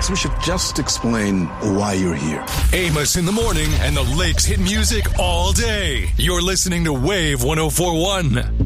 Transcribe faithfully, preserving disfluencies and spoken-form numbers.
Perhaps we should just explain why you're here. Amos in the morning and the Lakes hit music all day. You're listening to Wave one oh four one.